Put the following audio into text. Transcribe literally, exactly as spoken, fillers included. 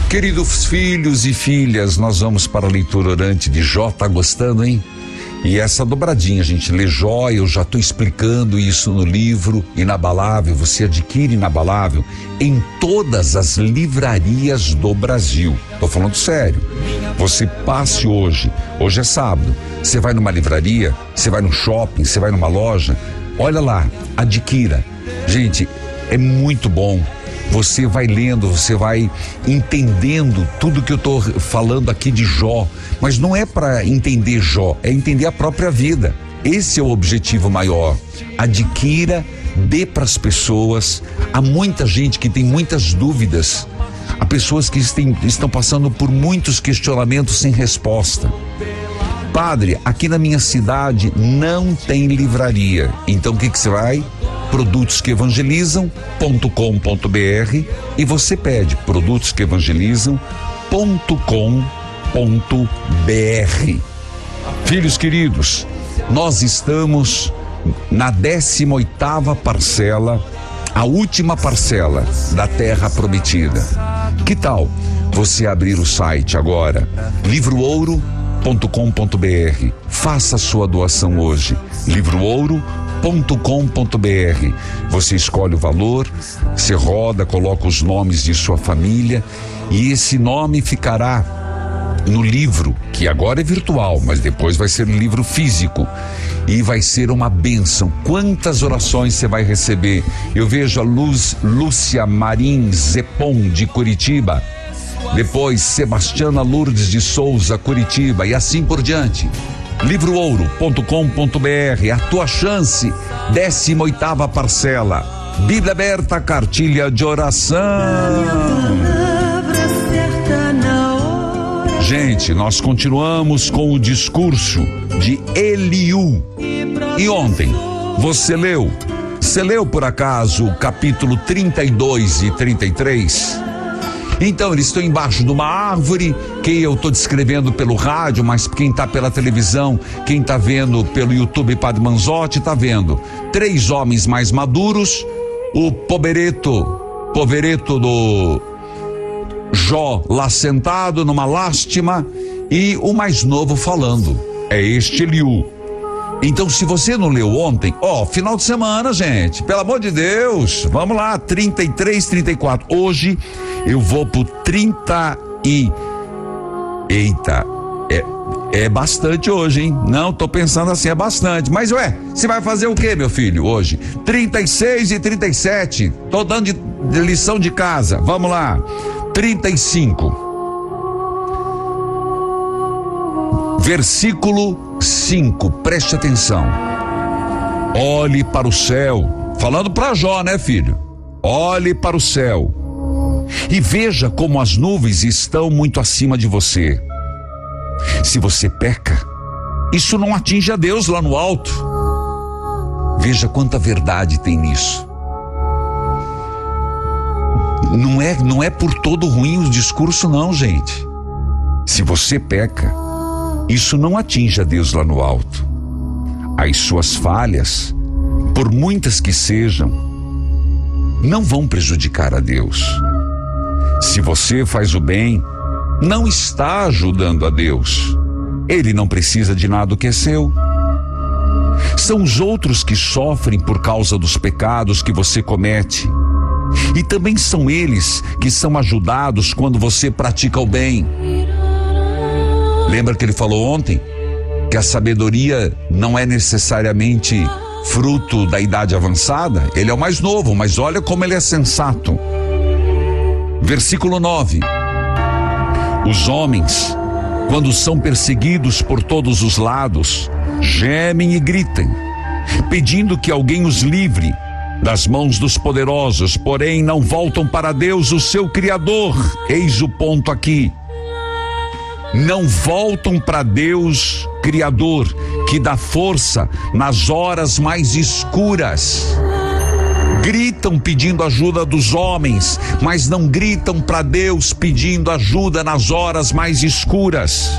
Queridos filhos e filhas, nós vamos para a leitura orante de Jó. Tá gostando, hein? E essa dobradinha, gente, lê Jó, eu já estou explicando isso no livro Inabalável. Você adquire Inabalável em todas as livrarias do Brasil. Tô falando sério. Você passe hoje, hoje é sábado, você vai numa livraria, você vai no shopping, você vai numa loja, olha lá, adquira. Gente, é muito bom. Você vai lendo, você vai entendendo tudo que eu tô falando aqui de Jó, mas não é para entender Jó, é entender a própria vida. Esse é o objetivo maior. Adquira, dê para as pessoas. Há muita gente que tem muitas dúvidas. Há pessoas que tem, estão passando por muitos questionamentos sem resposta. Padre, aqui na minha cidade não tem livraria. Então o que que você vai? produtos que evangelizam ponto com ponto br e você pede produtos que evangelizam ponto com ponto br. Filhos queridos, nós estamos na décima oitava parcela, a última parcela da Terra Prometida. Que tal você abrir o site agora, livro ouro ponto com ponto br? Faça a sua doação hoje, livro ouro ponto com ponto br. Você escolhe o valor, você roda, coloca os nomes de sua família e esse nome ficará no livro, que agora é virtual, mas depois vai ser um livro físico e vai ser uma bênção. Quantas orações você vai receber? Eu vejo a Luz, Lúcia Marim Zepon de Curitiba, depois Sebastiana Lourdes de Souza, Curitiba, e assim por diante. livro ouro ponto com ponto br, a tua chance, décima oitava parcela. Bíblia aberta, cartilha de oração. Gente, nós continuamos com o discurso de Eliú. E ontem, você leu? Você leu por acaso o capítulo trinta e dois e trinta e três? Então, eles estão embaixo de uma árvore, que eu estou descrevendo pelo rádio, mas quem está pela televisão, quem está vendo pelo YouTube Padre Manzotti, está vendo três homens mais maduros, o povereto, povereto do Jó lá sentado numa lástima e o mais novo falando. É este Eliú. Então, se você não leu ontem, ó, final de semana, gente, pelo amor de Deus, vamos lá, trinta e três, trinta e quatro. Hoje eu vou pro trinta e... Eita, é, é bastante hoje, hein? Não, tô pensando assim, é bastante. Mas, ué, você vai fazer o quê, meu filho, hoje? trinta e seis e trinta e sete, tô dando de, de lição de casa, vamos lá. trinta e cinco. Versículo cinco, preste atenção. Olhe para o céu, falando para Jó, né, filho? Olhe para o céu e veja como as nuvens estão muito acima de você. Se você peca, isso não atinge a Deus lá no alto. Veja quanta verdade tem nisso. Não é, não é por todo ruim o discurso, não, gente. Se você peca, isso não atinge a Deus lá no alto. As suas falhas, por muitas que sejam, não vão prejudicar a Deus. Se você faz o bem, não está ajudando a Deus. Ele não precisa de nada que é seu. São os outros que sofrem por causa dos pecados que você comete. E também são eles que são ajudados quando você pratica o bem. Lembra que ele falou ontem que a sabedoria não é necessariamente fruto da idade avançada? Ele é o mais novo, mas olha como ele é sensato. Versículo nove. Os homens, quando são perseguidos por todos os lados, gemem e gritem, pedindo que alguém os livre das mãos dos poderosos, porém não voltam para Deus, o seu Criador. Eis o ponto aqui. Não voltam para Deus Criador, que dá força nas horas mais escuras. Gritam pedindo ajuda dos homens, mas não gritam para Deus pedindo ajuda nas horas mais escuras.